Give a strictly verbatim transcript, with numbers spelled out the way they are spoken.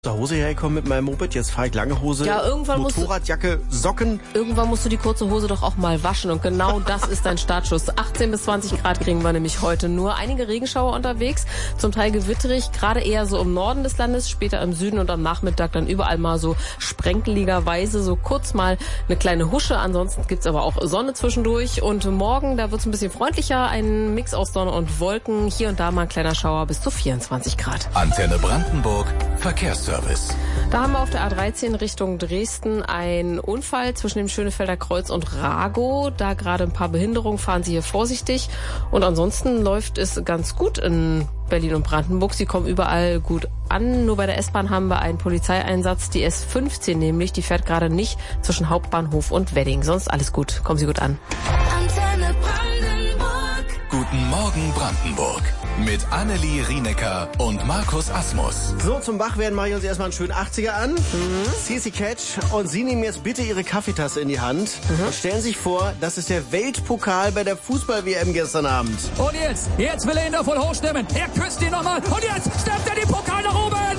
Der Hose hergekommen mit meinem Moped, jetzt fahre ich lange Hose, ja, irgendwann Motorradjacke, musst du, Socken. Irgendwann musst du die kurze Hose doch auch mal waschen und genau das ist dein Startschuss. achtzehn bis zwanzig Grad kriegen wir nämlich heute nur. Einige Regenschauer unterwegs, zum Teil gewitterig, gerade eher so im Norden des Landes, später im Süden und am Nachmittag dann überall mal so sprenkeligerweise, so kurz mal eine kleine Husche. Ansonsten gibt's aber auch Sonne zwischendurch und morgen, da wird's ein bisschen freundlicher, ein Mix aus Sonne und Wolken, hier und da mal ein kleiner Schauer bis zu vierundzwanzig Grad. Antenne Brandenburg, Verkehrsservice. Da haben wir auf der A dreizehn Richtung Dresden einen Unfall zwischen dem Schönefelder Kreuz und Ragow. Da gerade ein paar Behinderungen, fahren Sie hier vorsichtig. Und ansonsten läuft es ganz gut in Berlin und Brandenburg. Sie kommen überall gut an. Nur bei der S-Bahn haben wir einen Polizeieinsatz. Die S fünfzehn nämlich, die fährt gerade nicht zwischen Hauptbahnhof und Wedding. Sonst alles gut. Kommen Sie gut an. Antenne Brandenburg. Guten Morgen Brandenburg. Mit Annelie Rienecker und Markus Asmus. So, zum Wachwerden mache ich uns erstmal einen schönen achtziger an. Mhm. C C Catch. Und Sie nehmen jetzt bitte Ihre Kaffeetasse in die Hand mhm. und stellen sich vor, das ist der Weltpokal bei der Fußball-W M gestern Abend. Und jetzt, jetzt will er ihn da voll hochstimmen. Er küsst ihn nochmal und jetzt steppt er den Pokal nach oben.